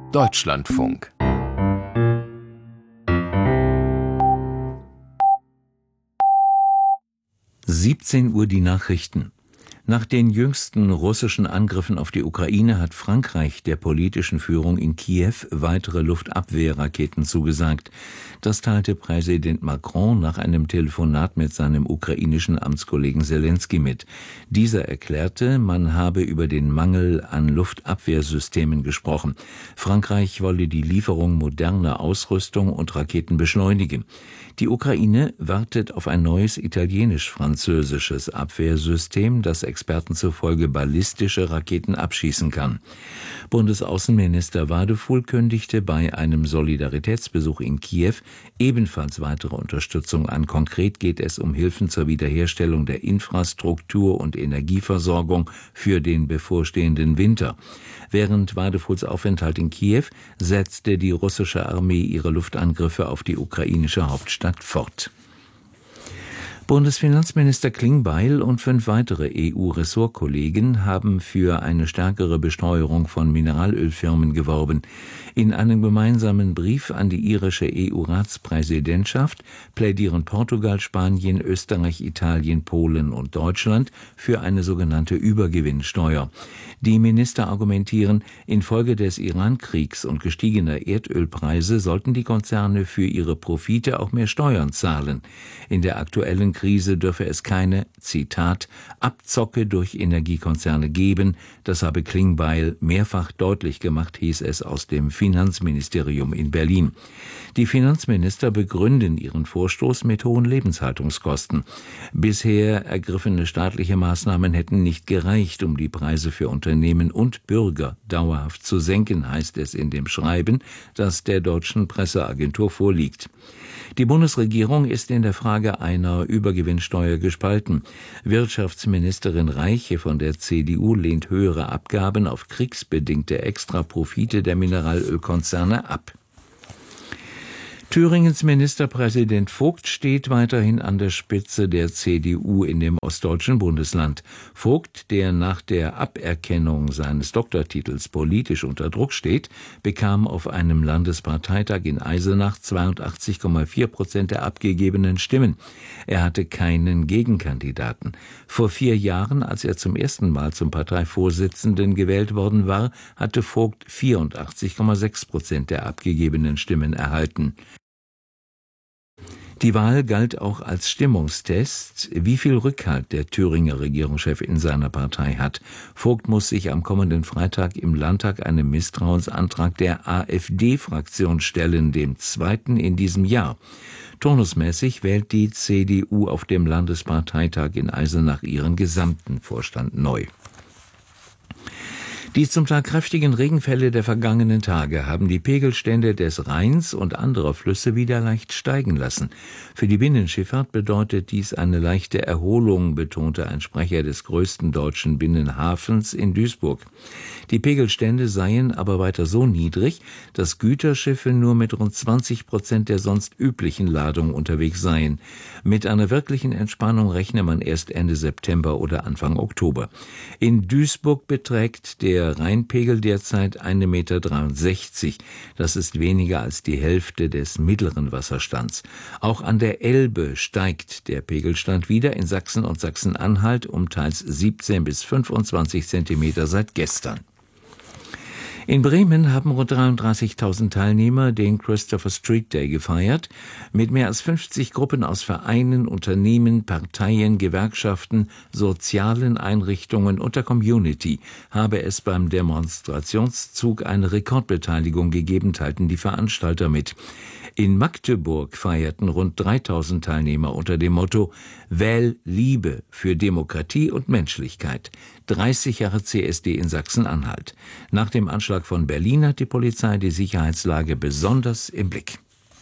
Deutschlandfunk. Uhr die Nachrichten. Nach den jüngsten russischen Angriffen auf die Ukraine hat Frankreich der politischen Führung in Kiew weitere Luftabwehrraketen zugesagt. Das teilte Präsident Macron nach einem Telefonat mit seinem ukrainischen Amtskollegen Selenskyj mit. Dieser erklärte, man habe über den Mangel an Luftabwehrsystemen gesprochen. Frankreich wolle die Lieferung moderner Ausrüstung und Raketen beschleunigen. Die Ukraine wartet auf ein neues italienisch-französisches Abwehrsystem, das Experten zufolge ballistische Raketen abschießen kann. Bundesaußenminister Wadefuhl kündigte bei einem Solidaritätsbesuch in Kiew ebenfalls weitere Unterstützung an. Konkret geht es um Hilfen zur Wiederherstellung der Infrastruktur und Energieversorgung für den bevorstehenden Winter. Während Wadefuhls Aufenthalt in Kiew setzte die russische Armee ihre Luftangriffe auf die ukrainische Hauptstadt fort. Bundesfinanzminister Klingbeil und 5 weitere EU-Ressortkollegen haben für eine stärkere Besteuerung von Mineralölfirmen geworben. In einem gemeinsamen Brief an die irische EU-Ratspräsidentschaft plädieren Portugal, Spanien, Österreich, Italien, Polen und Deutschland für eine sogenannte Übergewinnsteuer. Die Minister argumentieren, infolge des Iran-Kriegs und gestiegener Erdölpreise sollten die Konzerne für ihre Profite auch mehr Steuern zahlen. In der aktuellen Krise dürfe es keine, Zitat, Abzocke durch Energiekonzerne geben. Das habe Klingbeil mehrfach deutlich gemacht, hieß es aus dem Finanzministerium in Berlin. Die Finanzminister begründen ihren Vorstoß mit hohen Lebenshaltungskosten. Bisher ergriffene staatliche Maßnahmen hätten nicht gereicht, um die Preise für Unternehmen und Bürger dauerhaft zu senken, heißt es in dem Schreiben, das der deutschen Presseagentur vorliegt. Die Bundesregierung ist in der Frage einer Übergewinnsteuer gespalten. Wirtschaftsministerin Reiche von der CDU lehnt höhere Abgaben auf kriegsbedingte Extraprofite der Mineralölkonzerne ab. Thüringens Ministerpräsident Vogt steht weiterhin an der Spitze der CDU in dem ostdeutschen Bundesland. Vogt, der nach der Aberkennung seines Doktortitels politisch unter Druck steht, bekam auf einem Landesparteitag in Eisenach 82,4% der abgegebenen Stimmen. Er hatte keinen Gegenkandidaten. Vor 4 Jahren, als er zum ersten Mal zum Parteivorsitzenden gewählt worden war, hatte Vogt 84,6% der abgegebenen Stimmen erhalten. Die Wahl galt auch als Stimmungstest, wie viel Rückhalt der Thüringer Regierungschef in seiner Partei hat. Vogt muss sich am kommenden Freitag im Landtag einem Misstrauensantrag der AfD-Fraktion stellen, dem 2. in diesem Jahr. Turnusmäßig wählt die CDU auf dem Landesparteitag in Eisenach ihren gesamten Vorstand neu. Die zum Teil kräftigen Regenfälle der vergangenen Tage haben die Pegelstände des Rheins und anderer Flüsse wieder leicht steigen lassen. Für die Binnenschifffahrt bedeutet dies eine leichte Erholung, betonte ein Sprecher des größten deutschen Binnenhafens in Duisburg. Die Pegelstände seien aber weiter so niedrig, dass Güterschiffe nur mit rund 20% der sonst üblichen Ladung unterwegs seien. Mit einer wirklichen Entspannung rechne man erst Ende September oder Anfang Oktober. In Duisburg beträgt der Rheinpegel derzeit 1,63 Meter. Das ist weniger als die Hälfte des mittleren Wasserstands. Auch an der Elbe steigt der Pegelstand wieder, in Sachsen und Sachsen-Anhalt um teils 17 bis 25 Zentimeter seit gestern. In Bremen haben rund 33.000 Teilnehmer den Christopher Street Day gefeiert. Mit mehr als 50 Gruppen aus Vereinen, Unternehmen, Parteien, Gewerkschaften, sozialen Einrichtungen und der Community habe es beim Demonstrationszug eine Rekordbeteiligung gegeben, teilten die Veranstalter mit. In Magdeburg feierten rund 3.000 Teilnehmer unter dem Motto »Wähl Liebe für Demokratie und Menschlichkeit«. 30 Jahre CSD in Sachsen-Anhalt. Nach dem Anschlag von Berlin hat die Polizei die Sicherheitslage besonders im Blick.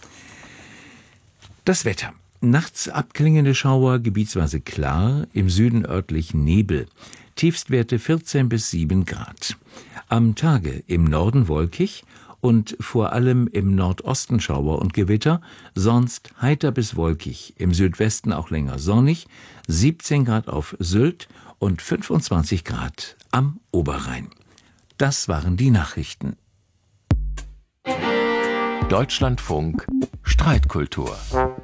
Das Wetter. Nachts abklingende Schauer, gebietsweise klar, im Süden örtlich Nebel. Tiefstwerte 14 bis 7 Grad. Am Tage im Norden wolkig und vor allem im Nordosten Schauer und Gewitter, sonst heiter bis wolkig, im Südwesten auch länger sonnig, 17 Grad auf Sylt und 25 Grad am Oberrhein. Das waren die Nachrichten. Deutschlandfunk Streitkultur.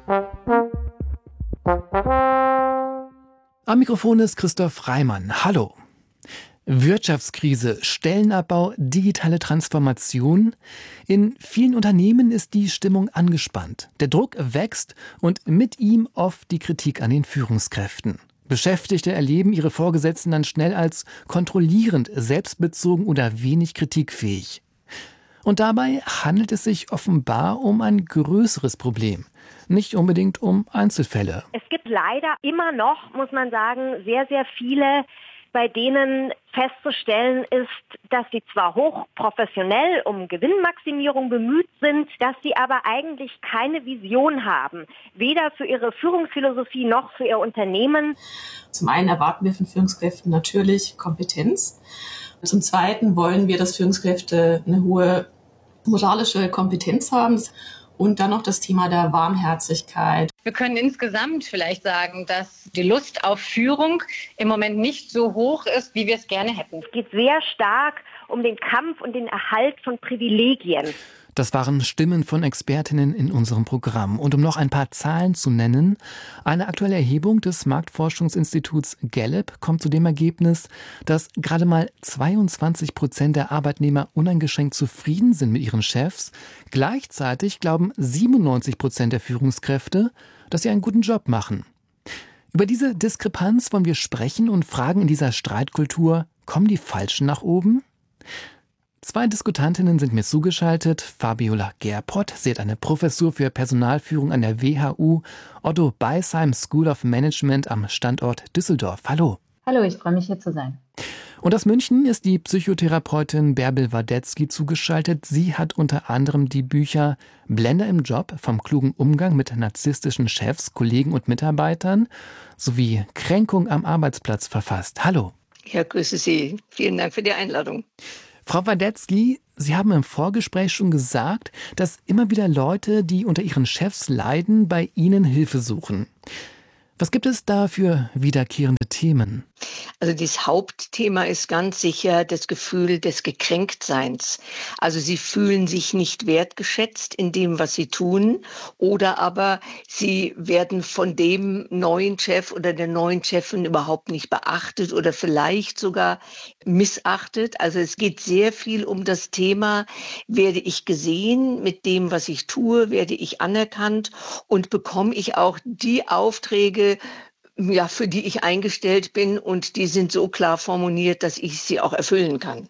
Am Mikrofon ist Christoph Reimann. Hallo. Wirtschaftskrise, Stellenabbau, digitale Transformation. In vielen Unternehmen ist die Stimmung angespannt. Der Druck wächst und mit ihm oft die Kritik an den Führungskräften. Beschäftigte erleben ihre Vorgesetzten dann schnell als kontrollierend, selbstbezogen oder wenig kritikfähig. Und dabei handelt es sich offenbar um ein größeres Problem, nicht unbedingt um Einzelfälle. Es gibt leider immer noch, muss man sagen, sehr, sehr viele, bei denen festzustellen ist, dass sie zwar hochprofessionell um Gewinnmaximierung bemüht sind, dass sie aber eigentlich keine Vision haben, weder für ihre Führungsphilosophie noch für ihr Unternehmen. Zum einen erwarten wir von Führungskräften natürlich Kompetenz. Zum Zweiten wollen wir, dass Führungskräfte eine hohe moralische Kompetenz haben. Und dann noch das Thema der Warmherzigkeit. Wir können insgesamt vielleicht sagen, dass die Lust auf Führung im Moment nicht so hoch ist, wie wir es gerne hätten. Es geht sehr stark um den Kampf und den Erhalt von Privilegien. Das waren Stimmen von Expertinnen in unserem Programm. Und um noch ein paar Zahlen zu nennen, eine aktuelle Erhebung des Marktforschungsinstituts Gallup kommt zu dem Ergebnis, dass gerade mal 22% der Arbeitnehmer uneingeschränkt zufrieden sind mit ihren Chefs. Gleichzeitig glauben 97% der Führungskräfte, dass sie einen guten Job machen. Über diese Diskrepanz wollen wir sprechen und fragen in dieser Streitkultur, kommen die Falschen nach oben? Zwei Diskutantinnen sind mir zugeschaltet. Fabiola Gerpott, sie hat eine Professur für Personalführung an der WHU Otto Beisheim School of Management am Standort Düsseldorf. Hallo. Hallo, ich freue mich, hier zu sein. Und aus München ist die Psychotherapeutin Bärbel Wadetzky zugeschaltet. Sie hat unter anderem die Bücher Blender im Job, vom klugen Umgang mit narzisstischen Chefs, Kollegen und Mitarbeitern sowie Kränkung am Arbeitsplatz verfasst. Hallo. Ja, grüße Sie. Vielen Dank für die Einladung. Frau Wadetzky, Sie haben im Vorgespräch schon gesagt, dass immer wieder Leute, die unter ihren Chefs leiden, bei Ihnen Hilfe suchen. Was gibt es da für wiederkehrende Themen? Also das Hauptthema ist ganz sicher das Gefühl des Gekränktseins. Also sie fühlen sich nicht wertgeschätzt in dem, was sie tun, oder aber sie werden von dem neuen Chef oder der neuen Chefin überhaupt nicht beachtet oder vielleicht sogar missachtet. Also es geht sehr viel um das Thema, werde ich gesehen mit dem, was ich tue, werde ich anerkannt und bekomme ich auch die Aufträge, ja, für die ich eingestellt bin, und die sind so klar formuliert, dass ich sie auch erfüllen kann.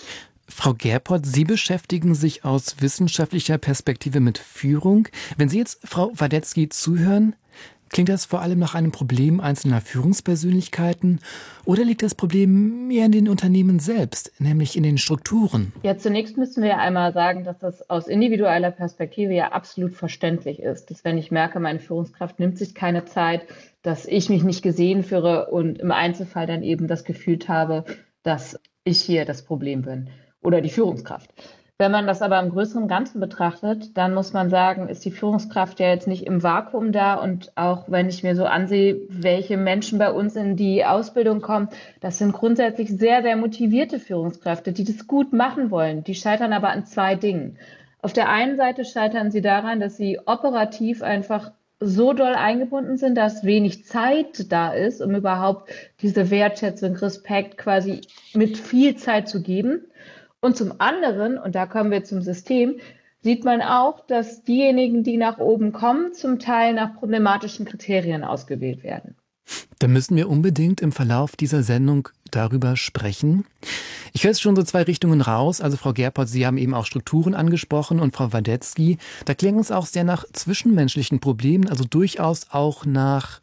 Frau Gerpott, Sie beschäftigen sich aus wissenschaftlicher Perspektive mit Führung. Wenn Sie jetzt Frau Wadetzky zuhören, klingt das vor allem nach einem Problem einzelner Führungspersönlichkeiten oder liegt das Problem eher in den Unternehmen selbst, nämlich in den Strukturen? Ja, zunächst müssen wir ja einmal sagen, dass das aus individueller Perspektive ja absolut verständlich ist. Dass wenn ich merke, meine Führungskraft nimmt sich keine Zeit, dass ich mich nicht gesehen fühle und im Einzelfall dann eben das Gefühl habe, dass ich hier das Problem bin oder die Führungskraft. Wenn man das aber im größeren Ganzen betrachtet, dann muss man sagen, ist die Führungskraft ja jetzt nicht im Vakuum da. Und auch wenn ich mir so ansehe, welche Menschen bei uns in die Ausbildung kommen, das sind grundsätzlich sehr, sehr motivierte Führungskräfte, die das gut machen wollen. Die scheitern aber an zwei Dingen. Auf der einen Seite scheitern sie daran, dass sie operativ einfach so doll eingebunden sind, dass wenig Zeit da ist, um überhaupt diese Wertschätzung, Respekt quasi mit viel Zeit zu geben. Und zum anderen, und da kommen wir zum System, sieht man auch, dass diejenigen, die nach oben kommen, zum Teil nach problematischen Kriterien ausgewählt werden. Da müssen wir unbedingt im Verlauf dieser Sendung darüber sprechen. Ich höre jetzt schon so zwei Richtungen raus. Also Frau Gerpott, Sie haben eben auch Strukturen angesprochen, und Frau Wadetzky, da klingt es auch sehr nach zwischenmenschlichen Problemen, also durchaus auch nach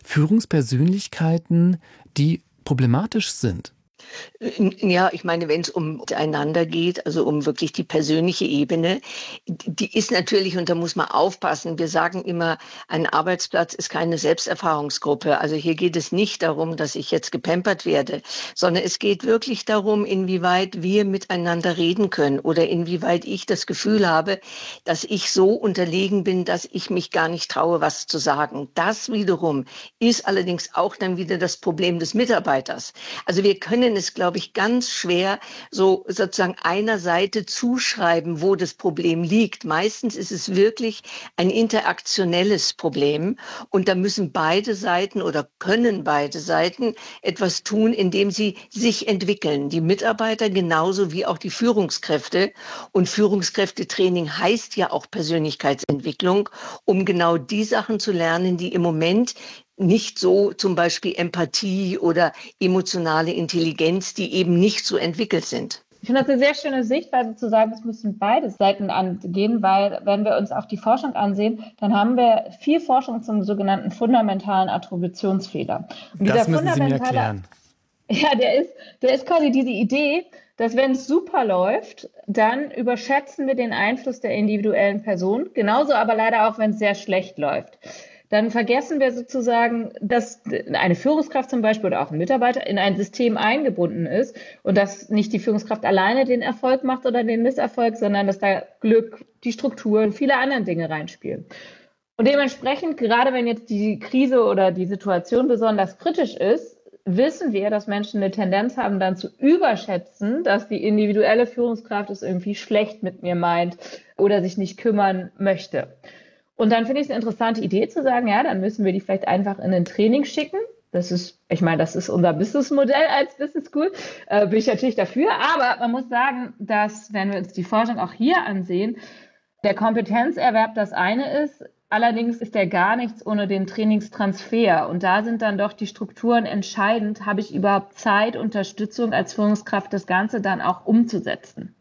Führungspersönlichkeiten, die problematisch sind. Ja, ich meine, wenn es um einander geht, also um wirklich die persönliche Ebene, die ist natürlich, und da muss man aufpassen, wir sagen immer, ein Arbeitsplatz ist keine Selbsterfahrungsgruppe. Also hier geht es nicht darum, dass ich jetzt gepampert werde, sondern es geht wirklich darum, inwieweit wir miteinander reden können oder inwieweit ich das Gefühl habe, dass ich so unterlegen bin, dass ich mich gar nicht traue, was zu sagen. Das wiederum ist allerdings auch dann wieder das Problem des Mitarbeiters. Also wir können können es, glaube ich, ganz schwer so sozusagen einer Seite zuschreiben, wo das Problem liegt. Meistens ist es wirklich ein interaktionelles Problem und da müssen beide Seiten oder können beide Seiten etwas tun, indem sie sich entwickeln. Die Mitarbeiter genauso wie auch die Führungskräfte. Und Führungskräftetraining heißt ja auch Persönlichkeitsentwicklung, um genau die Sachen zu lernen, die im Moment nicht so, zum Beispiel Empathie oder emotionale Intelligenz, die eben nicht so entwickelt sind. Ich finde das eine sehr schöne Sichtweise zu sagen, es müssen beide Seiten angehen, weil wenn wir uns auch die Forschung ansehen, dann haben wir viel Forschung zum sogenannten fundamentalen Attributionsfehler. Und das müssen Sie mir erklären. Ja, der ist quasi diese Idee, dass wenn es super läuft, dann überschätzen wir den Einfluss der individuellen Person, genauso aber leider auch, wenn es sehr schlecht läuft. Dann vergessen wir sozusagen, dass eine Führungskraft zum Beispiel oder auch ein Mitarbeiter in ein System eingebunden ist und dass nicht die Führungskraft alleine den Erfolg macht oder den Misserfolg, sondern dass da Glück, die Strukturen, viele andere Dinge reinspielen. Und dementsprechend, gerade wenn jetzt die Krise oder die Situation besonders kritisch ist, wissen wir, dass Menschen eine Tendenz haben, dann zu überschätzen, dass die individuelle Führungskraft es irgendwie schlecht mit mir meint oder sich nicht kümmern möchte. Und dann finde ich es eine interessante Idee zu sagen, ja, dann müssen wir die vielleicht einfach in ein Training schicken. Das ist unser Businessmodell als Business School. Bin ich natürlich dafür. Aber man muss sagen, dass, wenn wir uns die Forschung auch hier ansehen, der Kompetenzerwerb das eine ist. Allerdings ist der gar nichts ohne den Trainingstransfer. Und da sind dann doch die Strukturen entscheidend. Habe ich überhaupt Zeit, Unterstützung als Führungskraft, das Ganze dann auch umzusetzen?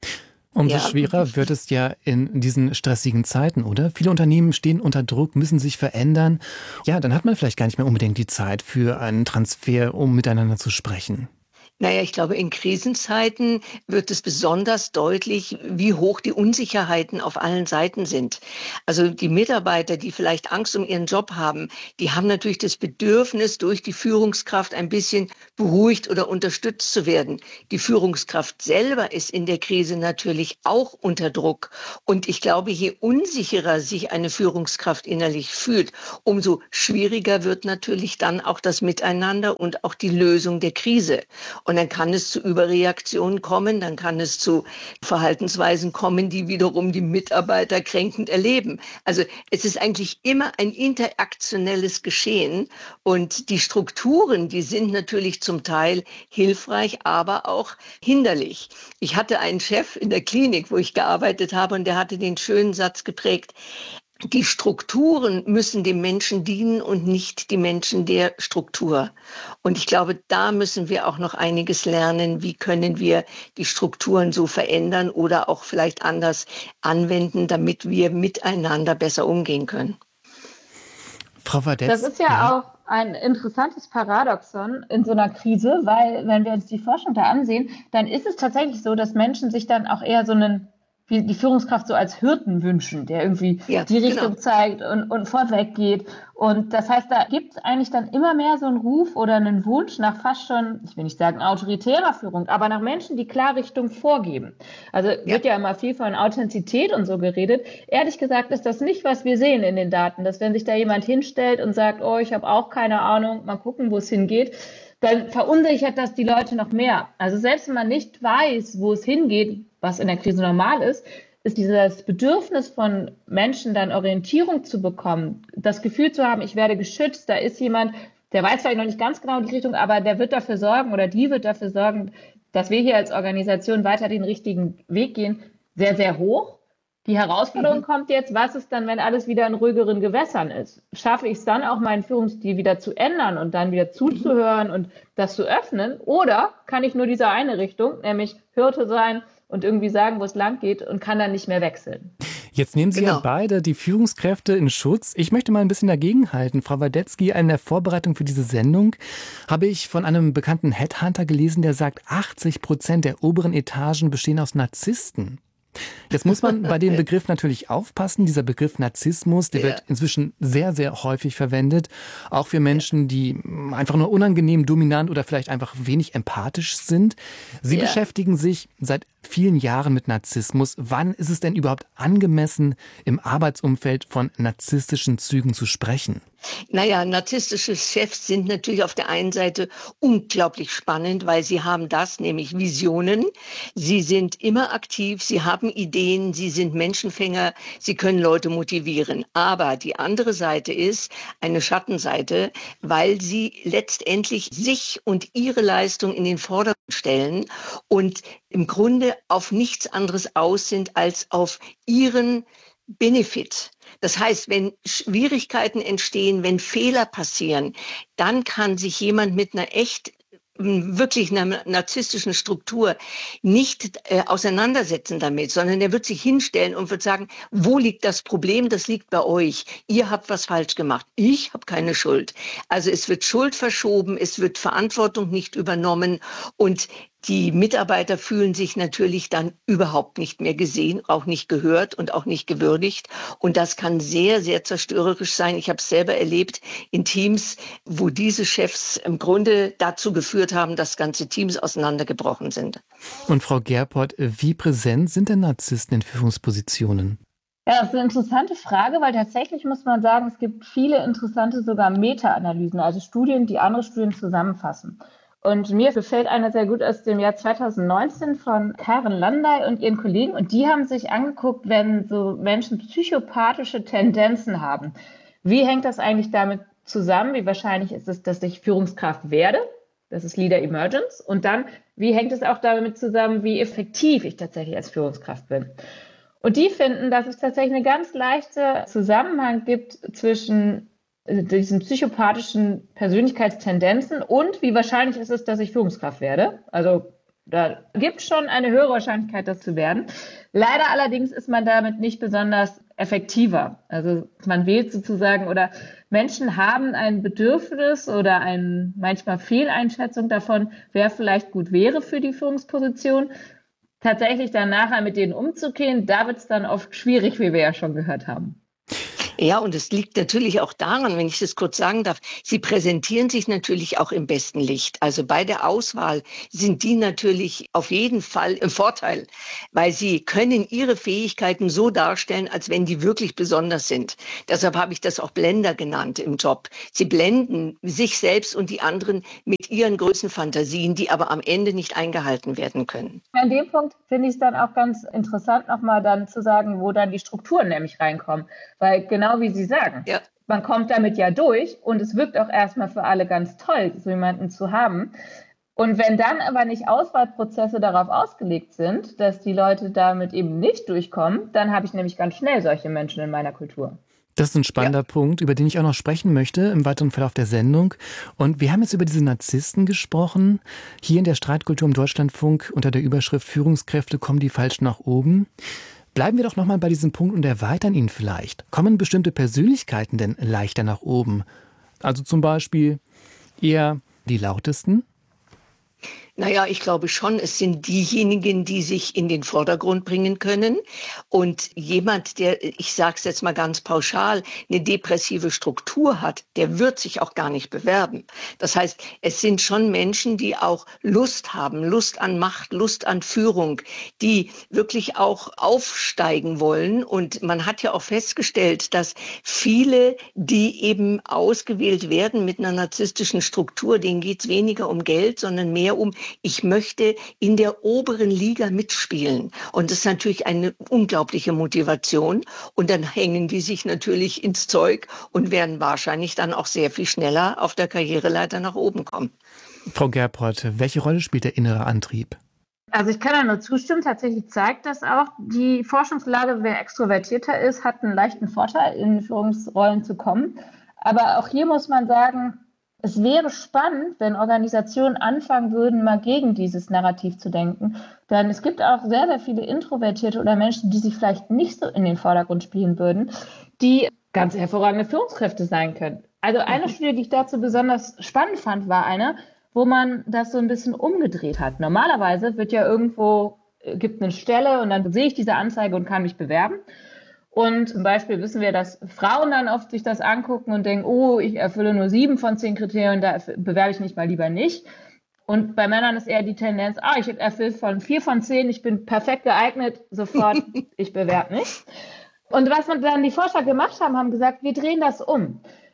Umso schwerer wird es ja in diesen stressigen Zeiten, oder? Viele Unternehmen stehen unter Druck, müssen sich verändern. Ja, dann hat man vielleicht gar nicht mehr unbedingt die Zeit für einen Transfer, um miteinander zu sprechen. Naja, ich glaube, in Krisenzeiten wird es besonders deutlich, wie hoch die Unsicherheiten auf allen Seiten sind. Also die Mitarbeiter, die vielleicht Angst um ihren Job haben, die haben natürlich das Bedürfnis, durch die Führungskraft ein bisschen beruhigt oder unterstützt zu werden. Die Führungskraft selber ist in der Krise natürlich auch unter Druck. Und ich glaube, je unsicherer sich eine Führungskraft innerlich fühlt, umso schwieriger wird natürlich dann auch das Miteinander und auch die Lösung der Krise. Und dann kann es zu Überreaktionen kommen, dann kann es zu Verhaltensweisen kommen, die wiederum die Mitarbeiter kränkend erleben. Also es ist eigentlich immer ein interaktionelles Geschehen und die Strukturen, die sind natürlich zum Teil hilfreich, aber auch hinderlich. Ich hatte einen Chef in der Klinik, wo ich gearbeitet habe und der hatte den schönen Satz geprägt: Die Strukturen müssen dem Menschen dienen und nicht die Menschen der Struktur. Und ich glaube, da müssen wir auch noch einiges lernen. Wie können wir die Strukturen so verändern oder auch vielleicht anders anwenden, damit wir miteinander besser umgehen können? Frau Wadetz, das ist ja auch ein interessantes Paradoxon in so einer Krise, weil wenn wir uns die Forschung da ansehen, dann ist es tatsächlich so, dass Menschen sich dann auch eher so einen wie die Führungskraft so als Hirten wünschen, der irgendwie die Richtung zeigt und vorweg geht. Und das heißt, da gibt es eigentlich dann immer mehr so einen Ruf oder einen Wunsch nach fast schon, ich will nicht sagen autoritärer Führung, aber nach Menschen, die klar Richtung vorgeben. Also wird ja immer viel von Authentizität und so geredet. Ehrlich gesagt ist das nicht, was wir sehen in den Daten, dass wenn sich da jemand hinstellt und sagt, oh, ich habe auch keine Ahnung, mal gucken, wo es hingeht, dann verunsichert das die Leute noch mehr. Also selbst wenn man nicht weiß, wo es hingeht, was in der Krise normal ist dieses Bedürfnis von Menschen, dann Orientierung zu bekommen, das Gefühl zu haben, ich werde geschützt, da ist jemand, der weiß vielleicht noch nicht ganz genau die Richtung, aber der wird dafür sorgen oder die wird dafür sorgen, dass wir hier als Organisation weiter den richtigen Weg gehen, sehr, sehr hoch. Die Herausforderung kommt jetzt, was ist dann, wenn alles wieder in ruhigeren Gewässern ist? Schaffe ich es dann auch, meinen Führungsstil wieder zu ändern und dann wieder zuzuhören und das zu öffnen? Oder kann ich nur diese eine Richtung, nämlich Hirte sein und irgendwie sagen, wo es lang geht und kann dann nicht mehr wechseln? Jetzt nehmen Sie ja beide die Führungskräfte in Schutz. Ich möchte mal ein bisschen dagegenhalten. Frau Wadecki, in der Vorbereitung für diese Sendung habe ich von einem bekannten Headhunter gelesen, der sagt, 80% der oberen Etagen bestehen aus Narzissten. Jetzt muss man bei dem Begriff natürlich aufpassen. Dieser Begriff Narzissmus, der wird inzwischen sehr, sehr häufig verwendet. Auch für Menschen, die einfach nur unangenehm, dominant oder vielleicht einfach wenig empathisch sind. Sie beschäftigen sich seit vielen Jahren mit Narzissmus. Wann ist es denn überhaupt angemessen, im Arbeitsumfeld von narzisstischen Zügen zu sprechen? Naja, narzisstische Chefs sind natürlich auf der einen Seite unglaublich spannend, weil sie haben das, nämlich Visionen. Sie sind immer aktiv, sie haben Ideen, sie sind Menschenfänger, sie können Leute motivieren. Aber die andere Seite ist eine Schattenseite, weil sie letztendlich sich und ihre Leistung in den Vordergrund stellen und im Grunde auf nichts anderes aus sind als auf ihren Benefit. Das heißt, wenn Schwierigkeiten entstehen, wenn Fehler passieren, dann kann sich jemand mit einer wirklich einer narzisstischen Struktur nicht auseinandersetzen damit, sondern er wird sich hinstellen und wird sagen, wo liegt das Problem? Das liegt bei euch. Ihr habt was falsch gemacht. Ich habe keine Schuld. Also es wird Schuld verschoben, es wird Verantwortung nicht übernommen und die Mitarbeiter fühlen sich natürlich dann überhaupt nicht mehr gesehen, auch nicht gehört und auch nicht gewürdigt. Und das kann sehr, sehr zerstörerisch sein. Ich habe es selber erlebt in Teams, wo diese Chefs im Grunde dazu geführt haben, dass ganze Teams auseinandergebrochen sind. Und Frau Gerport, wie präsent sind denn Narzissten in Führungspositionen? Ja, das ist eine interessante Frage, weil tatsächlich muss man sagen, es gibt viele interessante sogar Meta-Analysen, also Studien, die andere Studien zusammenfassen. Und mir gefällt eine sehr gut aus dem Jahr 2019 von Karen Landey und ihren Kollegen. Und die haben sich angeguckt, wenn so Menschen psychopathische Tendenzen haben. Wie hängt das eigentlich damit zusammen? Wie wahrscheinlich ist es, dass ich Führungskraft werde? Das ist Leader Emergence. Und dann, wie hängt es auch damit zusammen, wie effektiv ich tatsächlich als Führungskraft bin? Und die finden, dass es tatsächlich einen ganz leichten Zusammenhang gibt zwischen diesen psychopathischen Persönlichkeitstendenzen und wie wahrscheinlich ist es, dass ich Führungskraft werde. Also da gibt es schon eine höhere Wahrscheinlichkeit, das zu werden. Leider allerdings ist man damit nicht besonders effektiver. Also man wählt sozusagen oder Menschen haben ein Bedürfnis oder eine manchmal Fehleinschätzung davon, wer vielleicht gut wäre für die Führungsposition. Tatsächlich dann nachher mit denen umzugehen, da wird es dann oft schwierig, wie wir ja schon gehört haben. Ja, und es liegt natürlich auch daran, wenn ich das kurz sagen darf, sie präsentieren sich natürlich auch im besten Licht. Also bei der Auswahl sind die natürlich auf jeden Fall im Vorteil, weil sie können ihre Fähigkeiten so darstellen, als wenn die wirklich besonders sind. Deshalb habe ich das auch Blender genannt im Job. Sie blenden sich selbst und die anderen mit ihren Größenfantasien, die aber am Ende nicht eingehalten werden können. An dem Punkt finde ich es dann auch ganz interessant, nochmal dann zu sagen, wo dann die Strukturen nämlich reinkommen. Weil genau wie Sie sagen, ja. Man kommt damit ja durch und es wirkt auch erstmal für alle ganz toll, so jemanden zu haben. Und wenn dann aber nicht Auswahlprozesse darauf ausgelegt sind, dass die Leute damit eben nicht durchkommen, dann habe ich nämlich ganz schnell solche Menschen in meiner Kultur. Das ist ein spannender Punkt, über den ich auch noch sprechen möchte im weiteren Verlauf der Sendung. Und wir haben jetzt über diese Narzissten gesprochen, hier in der Streitkultur im Deutschlandfunk unter der Überschrift Führungskräfte kommen die falsch nach oben. Bleiben wir doch nochmal bei diesem Punkt und erweitern ihn vielleicht. Kommen bestimmte Persönlichkeiten denn leichter nach oben? Also zum Beispiel eher die lautesten? Naja, ich glaube schon, es sind diejenigen, die sich in den Vordergrund bringen können. Und jemand, der, ich sage es jetzt mal ganz pauschal, eine depressive Struktur hat, der wird sich auch gar nicht bewerben. Das heißt, es sind schon Menschen, die auch Lust haben, Lust an Macht, Lust an Führung, die wirklich auch aufsteigen wollen. Und man hat ja auch festgestellt, dass viele, die eben ausgewählt werden mit einer narzisstischen Struktur, denen geht es weniger um Geld, sondern mehr um, ich möchte in der oberen Liga mitspielen. Und das ist natürlich eine unglaubliche Motivation. Und dann hängen die sich natürlich ins Zeug und werden wahrscheinlich dann auch sehr viel schneller auf der Karriereleiter nach oben kommen. Frau Gerport, welche Rolle spielt der innere Antrieb? Also ich kann da nur zustimmen. Tatsächlich zeigt das auch, die Forschungslage, wer extrovertierter ist, hat einen leichten Vorteil, in Führungsrollen zu kommen. Aber auch hier muss man sagen, es wäre spannend, wenn Organisationen anfangen würden, mal gegen dieses Narrativ zu denken. Denn es gibt auch sehr, sehr viele Introvertierte oder Menschen, die sich vielleicht nicht so in den Vordergrund spielen würden, die ganz hervorragende Führungskräfte sein können. Also eine Studie, die ich dazu besonders spannend fand, war eine, wo man das so ein bisschen umgedreht hat. Normalerweise wird ja irgendwo, gibt eine Stelle und dann sehe ich diese Anzeige und kann mich bewerben. Und zum Beispiel wissen wir, dass Frauen dann oft sich das angucken und denken, oh, ich erfülle nur 7 von 10 Kriterien, da bewerbe ich mich mal lieber nicht. Und bei Männern ist eher die Tendenz, ich erfülle von 4 von 10, ich bin perfekt geeignet, sofort, ich bewerbe mich. Und was dann die Forscher gemacht haben, haben gesagt, wir drehen das um.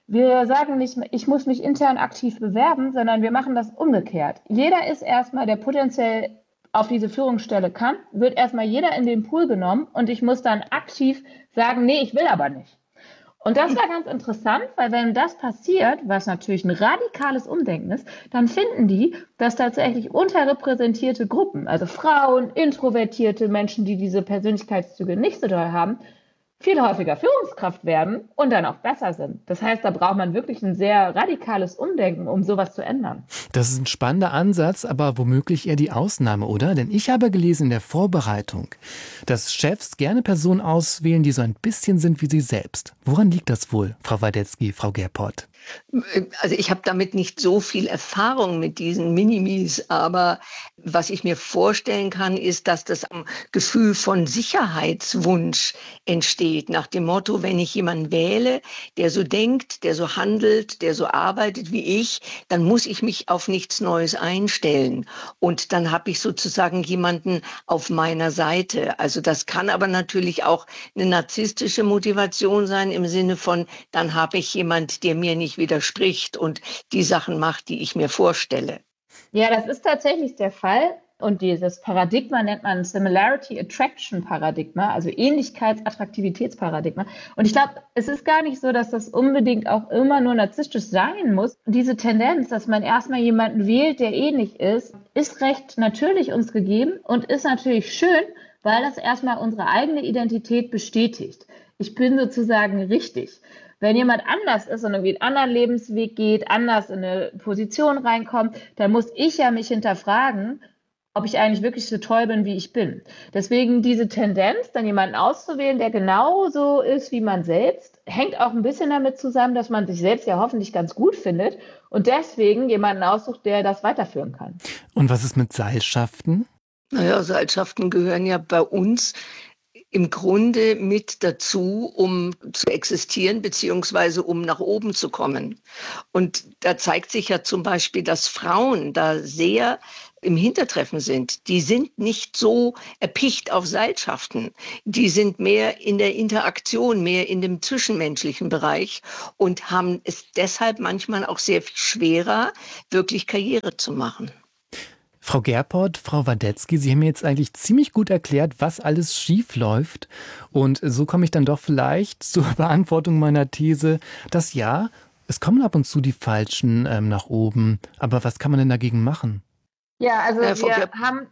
Wir sagen nicht, ich muss mich intern aktiv bewerben, sondern wir machen das umgekehrt. Jeder ist erstmal, der potenziell auf diese Führungsstelle kann, wird erstmal jeder in den Pool genommen und ich muss dann aktiv sagen, nee, ich will aber nicht. Und das war ganz interessant, weil wenn das passiert, was natürlich ein radikales Umdenken ist, dann finden die, dass tatsächlich unterrepräsentierte Gruppen, also Frauen, introvertierte Menschen, die diese Persönlichkeitszüge nicht so doll haben, viel häufiger Führungskraft werden und dann auch besser sind. Das heißt, da braucht man wirklich ein sehr radikales Umdenken, um sowas zu ändern. Das ist ein spannender Ansatz, aber womöglich eher die Ausnahme, oder? Denn ich habe gelesen in der Vorbereitung, dass Chefs gerne Personen auswählen, die so ein bisschen sind wie sie selbst. Woran liegt das wohl, Frau Wadetzky, Frau Gerport? Also ich habe damit nicht so viel Erfahrung mit diesen Minimis, aber was ich mir vorstellen kann, ist, dass das am Gefühl von Sicherheitswunsch entsteht, nach dem Motto, wenn ich jemanden wähle, der so denkt, der so handelt, der so arbeitet wie ich, dann muss ich mich auf nichts Neues einstellen. Und dann habe ich sozusagen jemanden auf meiner Seite. Also das kann aber natürlich auch eine narzisstische Motivation sein im Sinne von, dann habe ich jemand, der mir nicht widerspricht und die Sachen macht, die ich mir vorstelle. Ja, das ist tatsächlich der Fall. Und dieses Paradigma nennt man Similarity-Attraction-Paradigma, also Ähnlichkeits-Attraktivitätsparadigma. Und ich glaube, es ist gar nicht so, dass das unbedingt auch immer nur narzisstisch sein muss. Diese Tendenz, dass man erstmal jemanden wählt, der ähnlich ist recht natürlich uns gegeben und ist natürlich schön, weil das erstmal unsere eigene Identität bestätigt. Ich bin sozusagen richtig. Wenn jemand anders ist und irgendwie einen anderen Lebensweg geht, anders in eine Position reinkommt, dann muss ich ja mich hinterfragen, ob ich eigentlich wirklich so toll bin, wie ich bin. Deswegen diese Tendenz, dann jemanden auszuwählen, der genauso ist wie man selbst, hängt auch ein bisschen damit zusammen, dass man sich selbst ja hoffentlich ganz gut findet und deswegen jemanden aussucht, der das weiterführen kann. Und was ist mit Seilschaften? Naja, Seilschaften gehören ja bei uns im Grunde mit dazu, um zu existieren, beziehungsweise um nach oben zu kommen. Und da zeigt sich ja zum Beispiel, dass Frauen da sehr im Hintertreffen sind. Die sind nicht so erpicht auf Seilschaften. Die sind mehr in der Interaktion, mehr in dem zwischenmenschlichen Bereich und haben es deshalb manchmal auch sehr viel schwerer, wirklich Karriere zu machen. Frau Gerport, Frau Wadetzky, Sie haben mir jetzt eigentlich ziemlich gut erklärt, was alles schief läuft. Und so komme ich dann doch vielleicht zur Beantwortung meiner These, dass ja, es kommen ab und zu die Falschen nach oben. Aber was kann man denn dagegen machen? Ja, also wir haben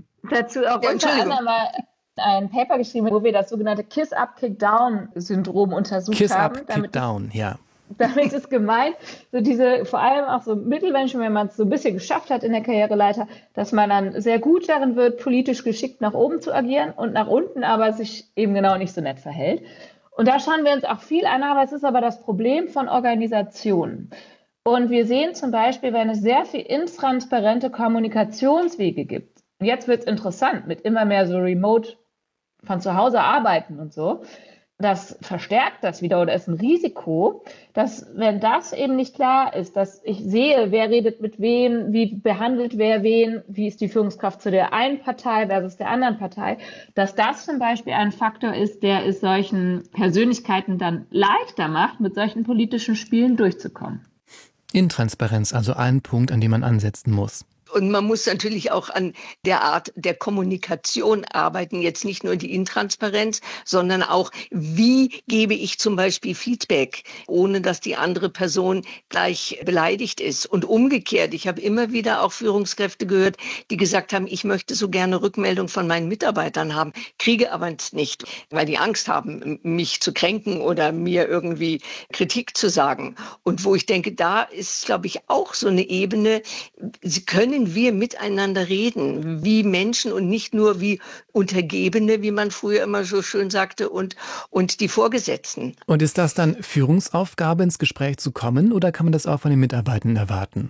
dazu auch unter anderem mal ein Paper geschrieben, wo wir das sogenannte Kiss-Up-Kick-Down-Syndrom untersucht haben. Kiss-Up-Kick-Down, ja. Damit ist gemeint, so diese, vor allem auch so Mittelmenschen, wenn man es so ein bisschen geschafft hat in der Karriereleiter, dass man dann sehr gut darin wird, politisch geschickt nach oben zu agieren und nach unten aber sich eben genau nicht so nett verhält. Und da schauen wir uns auch viel an, aber es ist aber das Problem von Organisationen. Und wir sehen zum Beispiel, wenn es sehr viel intransparente Kommunikationswege gibt. Und jetzt wird es interessant mit immer mehr so Remote von zu Hause arbeiten und so. Das verstärkt das wieder oder ist ein Risiko, dass wenn das eben nicht klar ist, dass ich sehe, wer redet mit wem, wie behandelt wer wen, wie ist die Führungskraft zu der einen Partei versus der anderen Partei, dass das zum Beispiel ein Faktor ist, der es solchen Persönlichkeiten dann leichter macht, mit solchen politischen Spielen durchzukommen. Intransparenz, also ein Punkt, an dem man ansetzen muss. Und man muss natürlich auch an der Art der Kommunikation arbeiten, jetzt nicht nur die Intransparenz, sondern auch, wie gebe ich zum Beispiel Feedback, ohne dass die andere Person gleich beleidigt ist. Und umgekehrt, ich habe immer wieder auch Führungskräfte gehört, die gesagt haben, ich möchte so gerne Rückmeldung von meinen Mitarbeitern haben, kriege aber nicht, weil die Angst haben, mich zu kränken oder mir irgendwie Kritik zu sagen. Und wo ich denke, da ist, glaube ich, auch so eine Ebene, sie können wir miteinander reden, wie Menschen und nicht nur wie Untergebene, wie man früher immer so schön sagte, und die Vorgesetzten. Und ist das dann Führungsaufgabe, ins Gespräch zu kommen, oder kann man das auch von den Mitarbeitenden erwarten?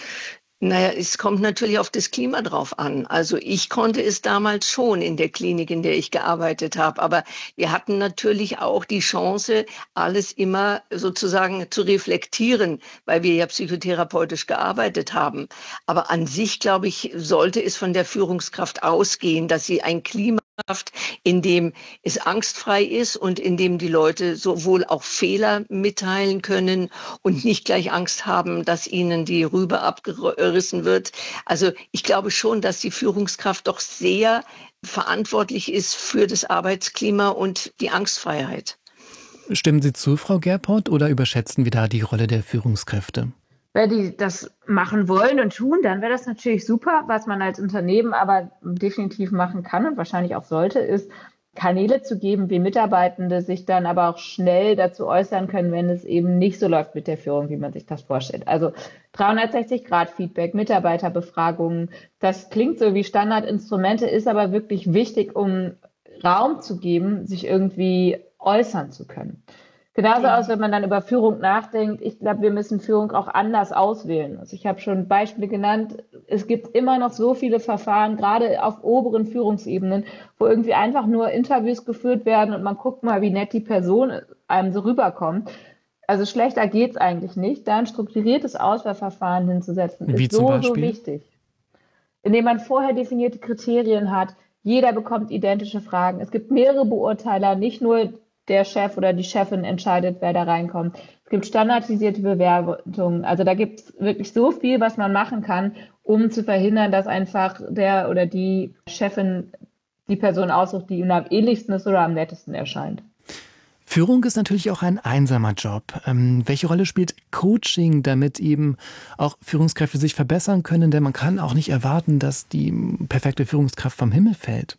Naja, es kommt natürlich auf das Klima drauf an. Also ich konnte es damals schon in der Klinik, in der ich gearbeitet habe. Aber wir hatten natürlich auch die Chance, alles immer sozusagen zu reflektieren, weil wir ja psychotherapeutisch gearbeitet haben. Aber an sich, glaube ich, sollte es von der Führungskraft ausgehen, dass sie ein Klima in dem es angstfrei ist und in dem die Leute sowohl auch Fehler mitteilen können und nicht gleich Angst haben, dass ihnen die Rübe abgerissen wird. Also ich glaube schon, dass die Führungskraft doch sehr verantwortlich ist für das Arbeitsklima und die Angstfreiheit. Stimmen Sie zu, Frau Gerport, oder überschätzen wir da die Rolle der Führungskräfte? Wenn die das machen wollen und tun, dann wäre das natürlich super. Was man als Unternehmen aber definitiv machen kann und wahrscheinlich auch sollte, ist Kanäle zu geben, wie Mitarbeitende sich dann aber auch schnell dazu äußern können, wenn es eben nicht so läuft mit der Führung, wie man sich das vorstellt. Also 360-Grad-Feedback, Mitarbeiterbefragungen, das klingt so wie Standardinstrumente, ist aber wirklich wichtig, um Raum zu geben, sich irgendwie äußern zu können. Genauso aus, wenn man dann über Führung nachdenkt. Ich glaube, wir müssen Führung auch anders auswählen. Also ich habe schon Beispiele genannt. Es gibt immer noch so viele Verfahren, gerade auf oberen Führungsebenen, wo irgendwie einfach nur Interviews geführt werden und man guckt mal, wie nett die Person einem so rüberkommt. Also schlechter geht's eigentlich nicht. Da ein strukturiertes Auswahlverfahren hinzusetzen, Wie ist zum so Beispiel? wichtig. Indem man vorher definierte Kriterien hat. Jeder bekommt identische Fragen. Es gibt mehrere Beurteiler, nicht nur der Chef oder die Chefin entscheidet, wer da reinkommt. Es gibt standardisierte Bewertungen. Also da gibt es wirklich so viel, was man machen kann, um zu verhindern, dass einfach der oder die Chefin die Person aussucht, die ihm am ähnlichsten ist oder am nettesten erscheint. Führung ist natürlich auch ein einsamer Job. Welche Rolle spielt Coaching, damit eben auch Führungskräfte sich verbessern können? Denn man kann auch nicht erwarten, dass die perfekte Führungskraft vom Himmel fällt.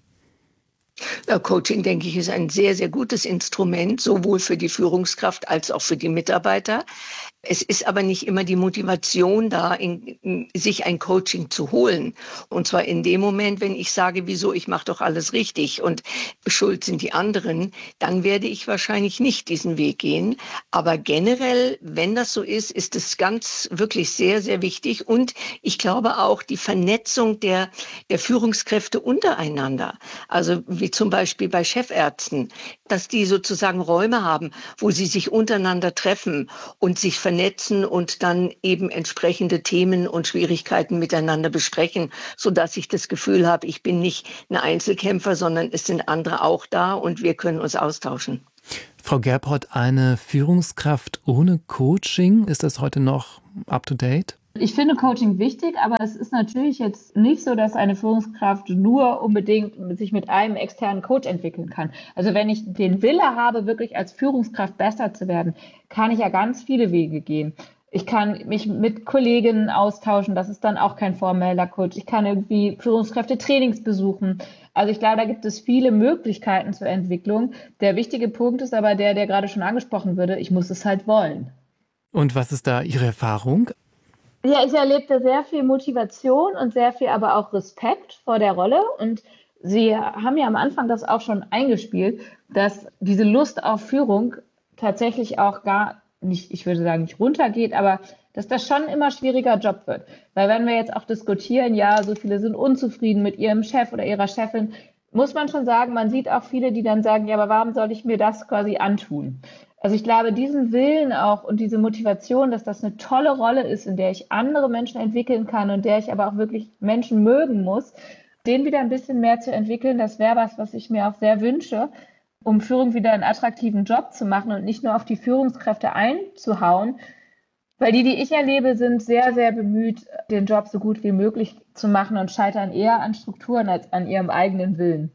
Coaching, denke ich, ist ein sehr, sehr gutes Instrument, sowohl für die Führungskraft als auch für die Mitarbeiter. Es ist aber nicht immer die Motivation da, sich ein Coaching zu holen. Und zwar in dem Moment, wenn ich sage, wieso, ich mache doch alles richtig und schuld sind die anderen, dann werde ich wahrscheinlich nicht diesen Weg gehen. Aber generell, wenn das so ist, ist es ganz wirklich sehr, sehr wichtig. Und ich glaube auch die Vernetzung der Führungskräfte untereinander. Also wie zum Beispiel bei Chefärzten, dass die sozusagen Räume haben, wo sie sich untereinander treffen und sich vernetzen und dann eben entsprechende Themen und Schwierigkeiten miteinander besprechen, sodass ich das Gefühl habe, ich bin nicht ein Einzelkämpfer, sondern es sind andere auch da und wir können uns austauschen. Frau Gerport, eine Führungskraft ohne Coaching, ist das heute noch up to date? Ich finde Coaching wichtig, aber es ist natürlich jetzt nicht so, dass eine Führungskraft nur unbedingt sich mit einem externen Coach entwickeln kann. Also wenn ich den Wille habe, wirklich als Führungskraft besser zu werden, kann ich ja ganz viele Wege gehen. Ich kann mich mit Kolleginnen austauschen, das ist dann auch kein formeller Coach. Ich kann irgendwie Führungskräfte-Trainings besuchen. Also ich glaube, da gibt es viele Möglichkeiten zur Entwicklung. Der wichtige Punkt ist aber der gerade schon angesprochen wurde, ich muss es halt wollen. Und was ist da Ihre Erfahrung? Ja, ich erlebte sehr viel Motivation und sehr viel aber auch Respekt vor der Rolle. Und Sie haben ja am Anfang das auch schon eingespielt, dass diese Lust auf Führung tatsächlich auch gar nicht, ich würde sagen, nicht runtergeht, aber dass das schon ein immer schwieriger Job wird. Weil wenn wir jetzt auch diskutieren, ja, so viele sind unzufrieden mit ihrem Chef oder ihrer Chefin, muss man schon sagen, man sieht auch viele, die dann sagen, ja, aber warum soll ich mir das quasi antun? Also ich glaube, diesen Willen auch und diese Motivation, dass das eine tolle Rolle ist, in der ich andere Menschen entwickeln kann und der ich aber auch wirklich Menschen mögen muss, den wieder ein bisschen mehr zu entwickeln, das wäre was ich mir auch sehr wünsche, um Führung wieder einen attraktiven Job zu machen und nicht nur auf die Führungskräfte einzuhauen. Weil die ich erlebe, sind sehr, sehr bemüht, den Job so gut wie möglich zu machen und scheitern eher an Strukturen als an ihrem eigenen Willen.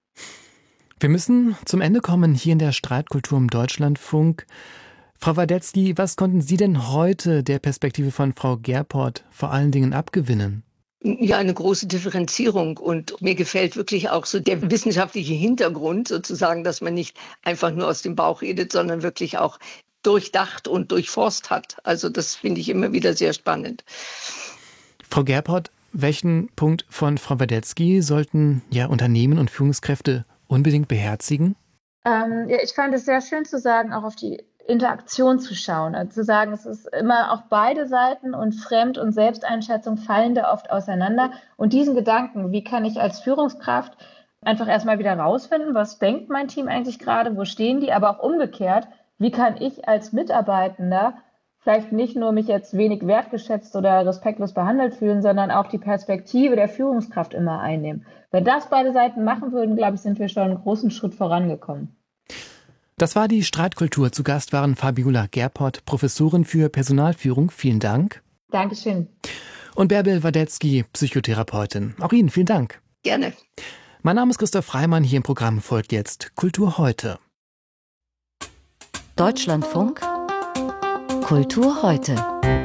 Wir müssen zum Ende kommen hier in der Streitkultur im Deutschlandfunk. Frau Wadetzky, was konnten Sie denn heute der Perspektive von Frau Gerport vor allen Dingen abgewinnen? Ja, eine große Differenzierung und mir gefällt wirklich auch so der wissenschaftliche Hintergrund sozusagen, dass man nicht einfach nur aus dem Bauch redet, sondern wirklich auch durchdacht und durchforst hat. Also das finde ich immer wieder sehr spannend. Frau Gerport, welchen Punkt von Frau Wadetzky sollten Unternehmen und Führungskräfte unbedingt beherzigen? Ich fand es sehr schön zu sagen, auch auf die Interaktion zu schauen. Also zu sagen, es ist immer auch beide Seiten und Fremd- und Selbsteinschätzung fallen da oft auseinander. Und diesen Gedanken, wie kann ich als Führungskraft einfach erstmal wieder rausfinden, was denkt mein Team eigentlich gerade, wo stehen die, aber auch umgekehrt, wie kann ich als Mitarbeitender vielleicht nicht nur mich jetzt wenig wertgeschätzt oder respektlos behandelt fühlen, sondern auch die Perspektive der Führungskraft immer einnehmen. Wenn das beide Seiten machen würden, glaube ich, sind wir schon einen großen Schritt vorangekommen. Das war die Streitkultur. Zu Gast waren Fabiola Gerpott, Professorin für Personalführung. Vielen Dank. Dankeschön. Und Bärbel Wadetzky, Psychotherapeutin. Auch Ihnen vielen Dank. Gerne. Mein Name ist Christoph Freimann. Hier im Programm folgt jetzt Kultur heute. Deutschlandfunk Kultur heute.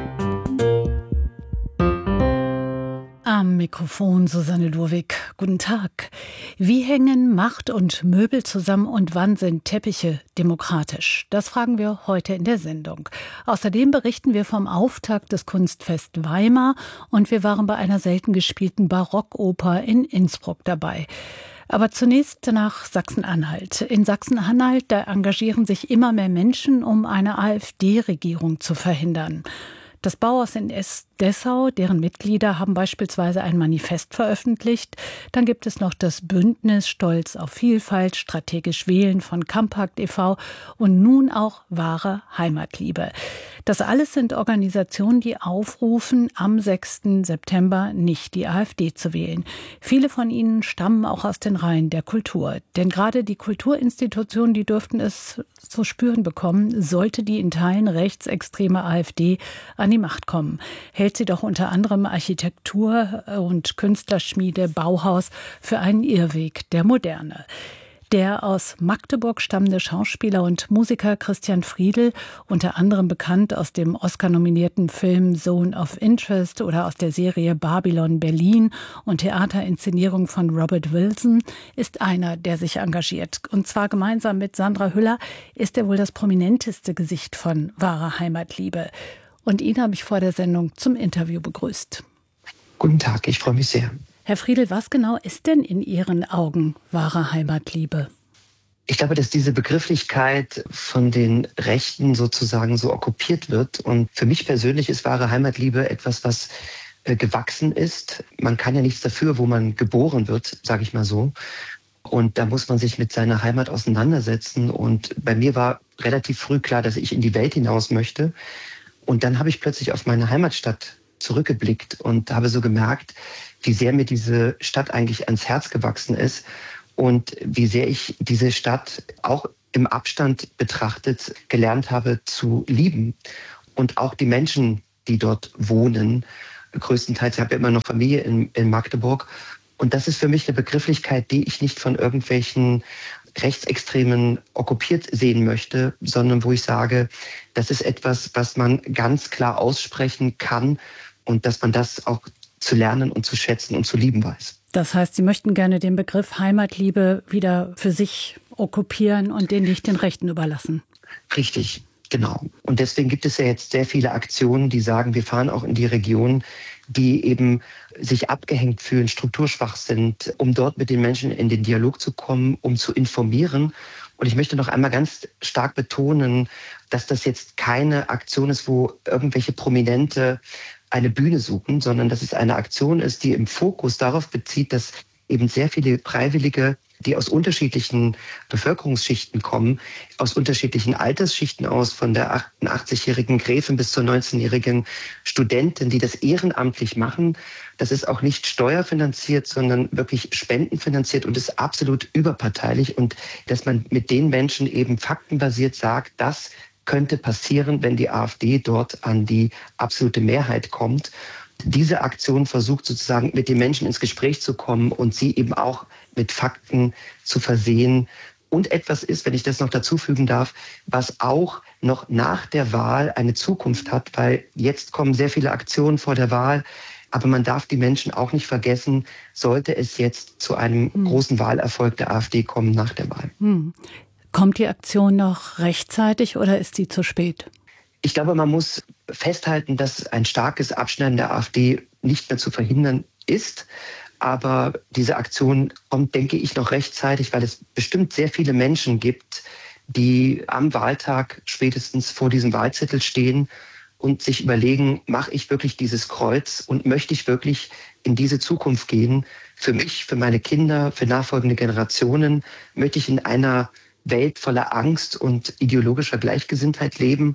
Am Mikrofon Susanne Lurwig. Guten Tag. Wie hängen Macht und Möbel zusammen und wann sind Teppiche demokratisch? Das fragen wir heute in der Sendung. Außerdem berichten wir vom Auftakt des Kunstfest Weimar und wir waren bei einer selten gespielten Barockoper in Innsbruck dabei. Aber zunächst nach Sachsen-Anhalt. In Sachsen-Anhalt, da engagieren sich immer mehr Menschen, um eine AfD-Regierung zu verhindern. Das Bauhaus in Dessau, deren Mitglieder haben beispielsweise ein Manifest veröffentlicht. Dann gibt es noch das Bündnis Stolz auf Vielfalt, strategisch wählen von Campact e.V. und nun auch wahre Heimatliebe. Das alles sind Organisationen, die aufrufen, am 6. September nicht die AfD zu wählen. Viele von ihnen stammen auch aus den Reihen der Kultur. Denn gerade die Kulturinstitutionen, die dürften es zu spüren bekommen, sollte die in Teilen rechtsextreme AfD an die Macht kommen. Hält sie doch unter anderem Architektur und Künstlerschmiede Bauhaus für einen Irrweg der Moderne. Der aus Magdeburg stammende Schauspieler und Musiker Christian Friedl, unter anderem bekannt aus dem Oscar-nominierten Film Zone of Interest oder aus der Serie Babylon Berlin und Theaterinszenierung von Robert Wilson, ist einer, der sich engagiert. Und zwar gemeinsam mit Sandra Hüller ist er wohl das prominenteste Gesicht von wahrer Heimatliebe. Und ihn habe ich vor der Sendung zum Interview begrüßt. Guten Tag, ich freue mich sehr. Herr Friedl, was genau ist denn in Ihren Augen wahre Heimatliebe? Ich glaube, dass diese Begrifflichkeit von den Rechten sozusagen so okkupiert wird. Und für mich persönlich ist wahre Heimatliebe etwas, was gewachsen ist. Man kann ja nichts dafür, wo man geboren wird, sage ich mal so. Und da muss man sich mit seiner Heimat auseinandersetzen. Und bei mir war relativ früh klar, dass ich in die Welt hinaus möchte. Und dann habe ich plötzlich auf meine Heimatstadt zurückgeblickt und habe so gemerkt, wie sehr mir diese Stadt eigentlich ans Herz gewachsen ist und wie sehr ich diese Stadt auch im Abstand betrachtet gelernt habe zu lieben. Und auch die Menschen, die dort wohnen, größtenteils, ich habe ja immer noch Familie in Magdeburg. Und das ist für mich eine Begrifflichkeit, die ich nicht von irgendwelchen Rechtsextremen okkupiert sehen möchte, sondern wo ich sage, das ist etwas, was man ganz klar aussprechen kann und dass man das auch zu lernen und zu schätzen und zu lieben weiß. Das heißt, Sie möchten gerne den Begriff Heimatliebe wieder für sich okkupieren und den nicht den Rechten überlassen. Richtig, genau. Und deswegen gibt es ja jetzt sehr viele Aktionen, die sagen, wir fahren auch in die Region, die eben sich abgehängt fühlen, strukturschwach sind, um dort mit den Menschen in den Dialog zu kommen, um zu informieren. Und ich möchte noch einmal ganz stark betonen, dass das jetzt keine Aktion ist, wo irgendwelche Prominente eine Bühne suchen, sondern dass es eine Aktion ist, die im Fokus darauf bezieht, dass eben sehr viele Freiwillige, die aus unterschiedlichen Bevölkerungsschichten kommen, aus unterschiedlichen Altersschichten aus, von der 88-jährigen Gräfin bis zur 19-jährigen Studentin, die das ehrenamtlich machen. Das ist auch nicht steuerfinanziert, sondern wirklich spendenfinanziert und ist absolut überparteilich. Und dass man mit den Menschen eben faktenbasiert sagt, das könnte passieren, wenn die AfD dort an die absolute Mehrheit kommt. Diese Aktion versucht sozusagen mit den Menschen ins Gespräch zu kommen und sie eben auch mit Fakten zu versehen. Und etwas ist, wenn ich das noch dazu fügen darf, was auch noch nach der Wahl eine Zukunft hat, weil jetzt kommen sehr viele Aktionen vor der Wahl. Aber man darf die Menschen auch nicht vergessen, sollte es jetzt zu einem großen Wahlerfolg der AfD kommen nach der Wahl. Kommt die Aktion noch rechtzeitig oder ist sie zu spät? Ich glaube, man muss festhalten, dass ein starkes Abschneiden der AfD nicht mehr zu verhindern ist. Aber diese Aktion kommt, denke ich, noch rechtzeitig, weil es bestimmt sehr viele Menschen gibt, die am Wahltag spätestens vor diesem Wahlzettel stehen und sich überlegen, mache ich wirklich dieses Kreuz und möchte ich wirklich in diese Zukunft gehen? Für mich, für meine Kinder, für nachfolgende Generationen, möchte ich in einer Welt voller Angst und ideologischer Gleichgesinntheit leben?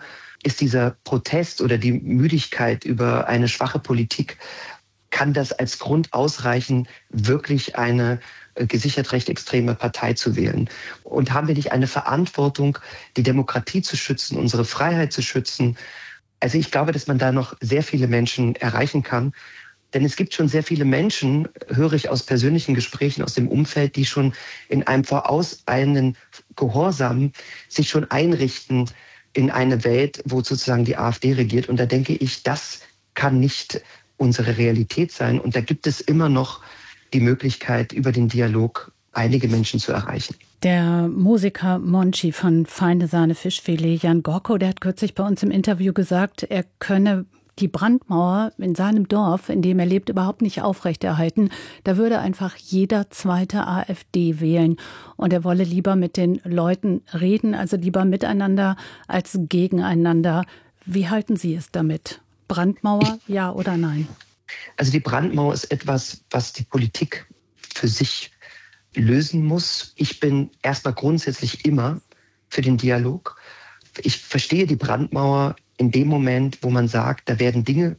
ist dieser Protest oder die Müdigkeit über eine schwache Politik, kann das als Grund ausreichen, wirklich eine gesichert rechtsextreme Partei zu wählen? Und haben wir nicht eine Verantwortung, die Demokratie zu schützen, unsere Freiheit zu schützen? Also ich glaube, dass man da noch sehr viele Menschen erreichen kann. Denn es gibt schon sehr viele Menschen, höre ich aus persönlichen Gesprächen aus dem Umfeld, die schon in einem vorauseilenden Gehorsam sich schon einrichten in eine Welt, wo sozusagen die AfD regiert. Und da denke ich, das kann nicht unsere Realität sein. Und da gibt es immer noch die Möglichkeit, über den Dialog einige Menschen zu erreichen. Der Musiker Monchi von Feine Sahne Fischfilet, Jan Gorko, der hat kürzlich bei uns im Interview gesagt, er könne die Brandmauer in seinem Dorf, in dem er lebt, überhaupt nicht aufrechterhalten. Da würde einfach jeder zweite AfD wählen. Und er wolle lieber mit den Leuten reden, also lieber miteinander als gegeneinander. Wie halten Sie es damit? Brandmauer, ja oder nein? Also die Brandmauer ist etwas, was die Politik für sich lösen muss. Ich bin erstmal grundsätzlich immer für den Dialog. Ich verstehe die Brandmauer in dem Moment, wo man sagt, da werden Dinge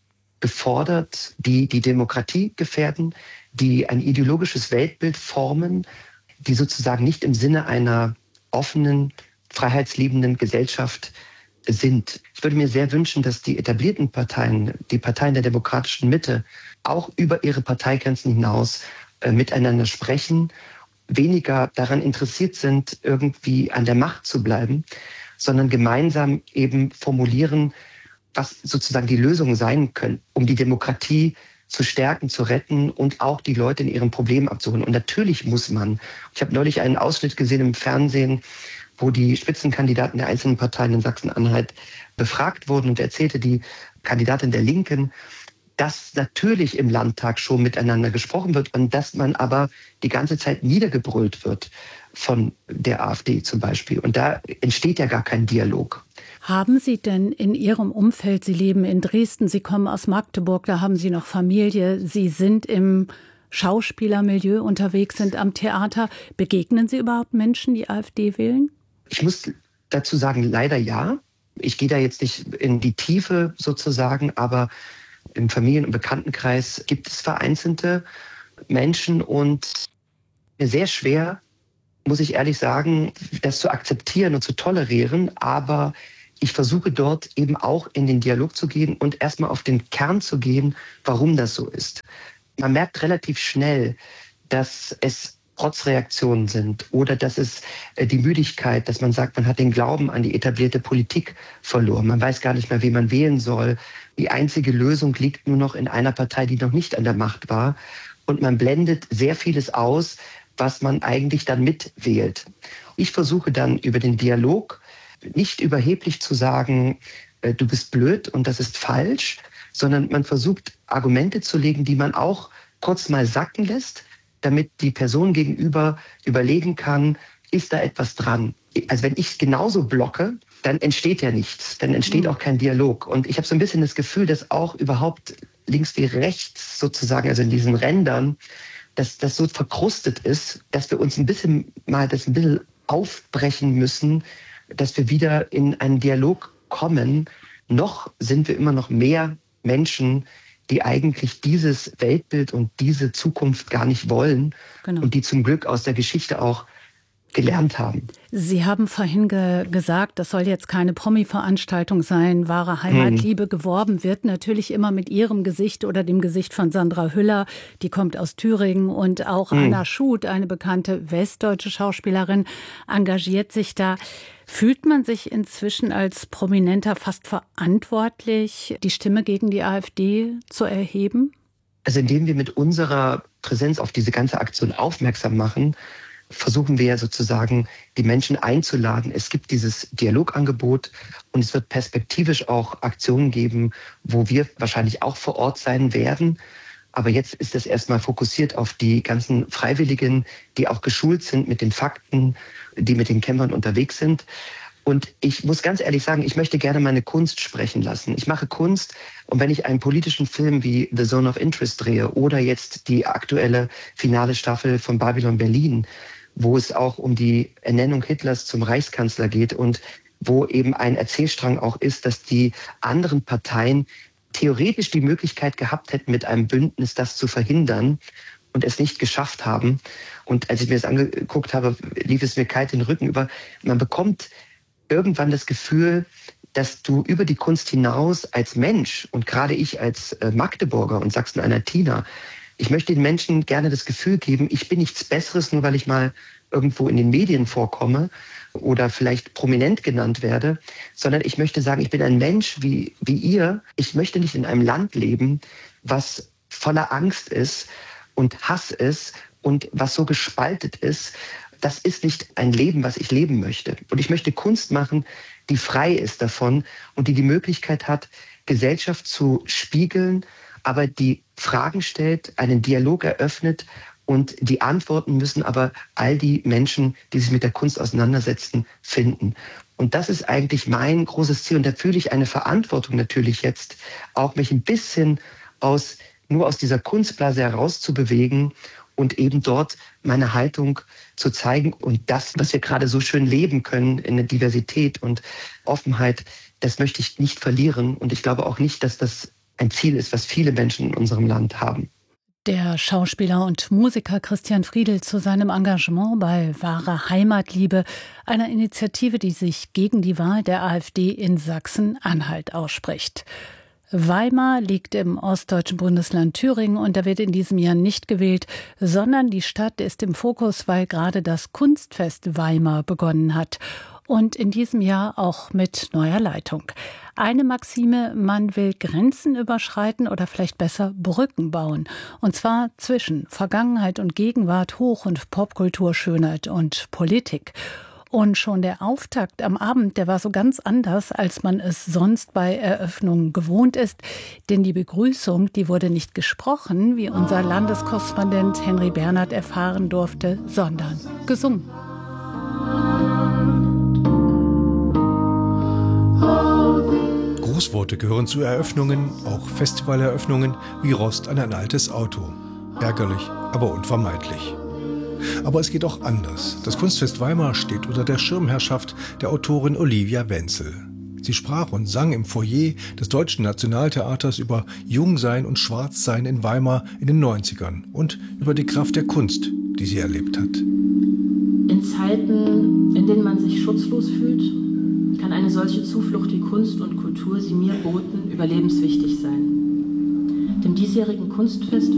gefordert, die die Demokratie gefährden, die ein ideologisches Weltbild formen, die sozusagen nicht im Sinne einer offenen, freiheitsliebenden Gesellschaft sind. Ich würde mir sehr wünschen, dass die etablierten Parteien, die Parteien der demokratischen Mitte, auch über ihre Parteigrenzen hinaus miteinander sprechen, weniger daran interessiert sind, irgendwie an der Macht zu bleiben, sondern gemeinsam eben formulieren, was sozusagen die Lösungen sein können, um die Demokratie zu stärken, zu retten und auch die Leute in ihren Problemen abzuholen. Und natürlich muss man, ich habe neulich einen Ausschnitt gesehen im Fernsehen, wo die Spitzenkandidaten der einzelnen Parteien in Sachsen-Anhalt befragt wurden und erzählte die Kandidatin der Linken, dass natürlich im Landtag schon miteinander gesprochen wird und dass man aber die ganze Zeit niedergebrüllt wird von der AfD zum Beispiel. Und da entsteht ja gar kein Dialog. Haben Sie denn in Ihrem Umfeld, Sie leben in Dresden, Sie kommen aus Magdeburg, da haben Sie noch Familie, Sie sind im Schauspielermilieu unterwegs, sind am Theater. Begegnen Sie überhaupt Menschen, die AfD wählen? Ich muss dazu sagen, leider ja. Ich gehe da jetzt nicht in die Tiefe sozusagen, aber im Familien- und Bekanntenkreis gibt es vereinzelte Menschen und mir sehr schwer, muss ich ehrlich sagen, das zu akzeptieren und zu tolerieren. Aber ich versuche dort eben auch in den Dialog zu gehen und erstmal auf den Kern zu gehen, warum das so ist. Man merkt relativ schnell, dass es Trotzreaktionen sind oder dass es die Müdigkeit, dass man sagt, man hat den Glauben an die etablierte Politik verloren. Man weiß gar nicht mehr, wen man wählen soll. Die einzige Lösung liegt nur noch in einer Partei, die noch nicht an der Macht war. Und man blendet sehr vieles aus, was man eigentlich dann mitwählt. Ich versuche dann über den Dialog nicht überheblich zu sagen, du bist blöd und das ist falsch, sondern man versucht, Argumente zu legen, die man auch kurz mal sacken lässt, damit die Person gegenüber überlegen kann, ist da etwas dran? Also wenn ich es genauso blocke, dann entsteht ja nichts, dann entsteht auch kein Dialog. Und ich habe so ein bisschen das Gefühl, dass auch überhaupt links wie rechts sozusagen, also in diesen Rändern, dass das so verkrustet ist, dass wir uns ein bisschen aufbrechen müssen, dass wir wieder in einen Dialog kommen. Noch sind wir immer noch mehr Menschen, die eigentlich dieses Weltbild und diese Zukunft gar nicht wollen, genau, und die zum Glück aus der Geschichte auch gelernt haben. Sie haben vorhin gesagt, das soll jetzt keine Promi-Veranstaltung sein. Wahre Heimatliebe geworben wird natürlich immer mit Ihrem Gesicht oder dem Gesicht von Sandra Hüller. Die kommt aus Thüringen und auch Anna Schut, eine bekannte westdeutsche Schauspielerin, engagiert sich da. Fühlt man sich inzwischen als Prominenter fast verantwortlich, die Stimme gegen die AfD zu erheben? Also indem wir mit unserer Präsenz auf diese ganze Aktion aufmerksam machen, versuchen wir sozusagen, die Menschen einzuladen. Es gibt dieses Dialogangebot und es wird perspektivisch auch Aktionen geben, wo wir wahrscheinlich auch vor Ort sein werden. Aber jetzt ist es erstmal fokussiert auf die ganzen Freiwilligen, die auch geschult sind mit den Fakten, die mit den Kämpfern unterwegs sind. Und ich muss ganz ehrlich sagen, ich möchte gerne meine Kunst sprechen lassen. Ich mache Kunst und wenn ich einen politischen Film wie The Zone of Interest drehe oder jetzt die aktuelle finale Staffel von Babylon Berlin, wo es auch um die Ernennung Hitlers zum Reichskanzler geht und wo eben ein Erzählstrang auch ist, dass die anderen Parteien theoretisch die Möglichkeit gehabt hätten, mit einem Bündnis das zu verhindern und es nicht geschafft haben. Und als ich mir das angeguckt habe, lief es mir kalt den Rücken über. Man bekommt irgendwann das Gefühl, dass du über die Kunst hinaus als Mensch und gerade ich als Magdeburger und Sachsen-Anhaltiner, ich möchte den Menschen gerne das Gefühl geben, ich bin nichts Besseres, nur weil ich mal irgendwo in den Medien vorkomme oder vielleicht prominent genannt werde, sondern ich möchte sagen, ich bin ein Mensch wie ihr. Ich möchte nicht in einem Land leben, was voller Angst ist und Hass ist und was so gespaltet ist. Das ist nicht ein Leben, was ich leben möchte. Und ich möchte Kunst machen, die frei ist davon und die Möglichkeit hat, Gesellschaft zu spiegeln, aber die Fragen stellt, einen Dialog eröffnet und die Antworten müssen aber all die Menschen, die sich mit der Kunst auseinandersetzen, finden. Und das ist eigentlich mein großes Ziel. Und da fühle ich eine Verantwortung natürlich jetzt, auch mich ein bisschen nur aus dieser Kunstblase herauszubewegen und eben dort meine Haltung zu zeigen. Und das, was wir gerade so schön leben können in der Diversität und Offenheit, das möchte ich nicht verlieren. Und ich glaube auch nicht, dass das ein Ziel ist, was viele Menschen in unserem Land haben. Der Schauspieler und Musiker Christian Friedl zu seinem Engagement bei Wahre Heimatliebe, einer Initiative, die sich gegen die Wahl der AfD in Sachsen-Anhalt ausspricht. Weimar liegt im ostdeutschen Bundesland Thüringen und da wird in diesem Jahr nicht gewählt, sondern die Stadt ist im Fokus, weil gerade das Kunstfest Weimar begonnen hat. Und in diesem Jahr auch mit neuer Leitung. Eine Maxime, man will Grenzen überschreiten oder vielleicht besser Brücken bauen. Und zwar zwischen Vergangenheit und Gegenwart, Hoch- und Popkultur, Schönheit und Politik. Und schon der Auftakt am Abend, der war so ganz anders, als man es sonst bei Eröffnungen gewohnt ist. Denn die Begrüßung, die wurde nicht gesprochen, wie unser Landeskorrespondent Henry Bernhard erfahren durfte, sondern gesungen. Grußworte gehören zu Eröffnungen, auch Festivaleröffnungen, wie Rost an ein altes Auto. Ärgerlich, aber unvermeidlich. Aber es geht auch anders. Das Kunstfest Weimar steht unter der Schirmherrschaft der Autorin Olivia Wenzel. Sie sprach und sang im Foyer des Deutschen Nationaltheaters über Jungsein und Schwarzsein in Weimar in den 90ern und über die Kraft der Kunst, die sie erlebt hat. In Zeiten, in denen man sich schutzlos fühlt, kann eine solche Zuflucht wie Kunst und Kultur sie mir boten, überlebenswichtig sein. Dem diesjährigen Kunstfest